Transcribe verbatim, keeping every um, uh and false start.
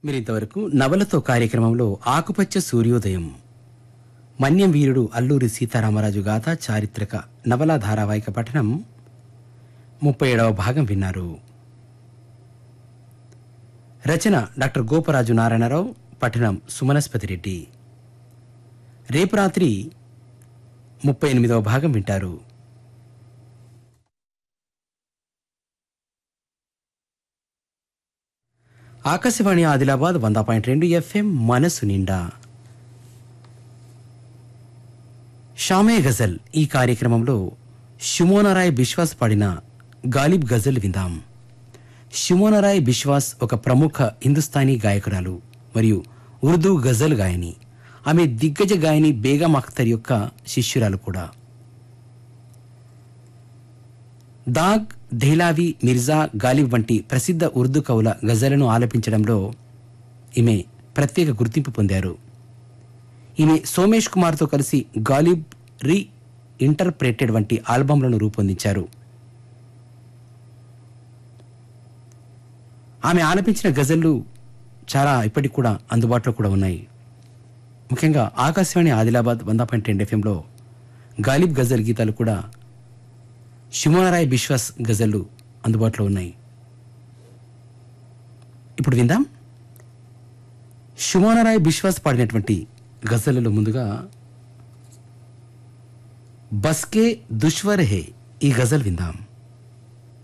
మీరింతవరకు నవలతో కార్యక్రమంలో ఆకుపచ్చ సూర్యోదయం మన్యం వీరుడు అల్లూరి సీతారామరాజు గాథ చారిత్రక నవలా ధారావాహిక పఠనం ముప్పై ఏడవ భాగం విన్నారు. రచన డాక్టర్ గోపరాజు నారాయణరావు, పఠనం సుమనస్పతి రెడ్డి. రేపు రాత్రి ముప్పై ఎనిమిదవ భాగం వింటారు. ఆకాశవాణి ఆదిలాబాద్ వంద పాయింట్ రెండు ఎఫ్ఎం మనసు నిండా. షామే గజల్ ఈ కార్యక్రమంలో షుమోనారాయ్ బిశ్వాస్ పాడిన గాలిబ్ గజల్ విందాం. షుమోనారాయ్ బిశ్వాస్ ఒక ప్రముఖ హిందుస్థానీ గాయకురాలు మరియు ఉర్దూ గజల్ గాయని. ఆమె దిగ్గజ గాయని బేగం అఖ్తర్ యొక్క శిష్యురాలు కూడా. దాగ్, దెహ్లావి, మిర్జా, గాలిబ్ వంటి ప్రసిద్ధ ఉర్దూ కవుల గజలను ఆలపించడంలో ఈమె ప్రత్యేక గుర్తింపు పొందారు. ఈమె సోమేష్ కుమార్తో కలిసి గాలిబ్ రీ ఇంటర్ప్రెటెడ్ వంటి ఆల్బమ్లను రూపొందించారు. ఆమె ఆలపించిన గజళ్లు చాలా ఇప్పటికి కూడా అందుబాటులో కూడా ఉన్నాయి. ముఖ్యంగా ఆకాశవాణి ఆదిలాబాద్ వంద పాయింట్ రెండు ఎఫ్ఎంలో గాలిబ్ గజల్ గీతాలు కూడా, షుమోనారాయ్ బిశ్వాస్ గజళ్లు అందుబాటులో ఉన్నాయి. ఇప్పుడు విందాం షుమోనారాయ్ బిశ్వాస్ పాడినటువంటి గజళ్లలో ముందుగా బస్కే దుష్వర్ హే ఈ గజల్ విందాం.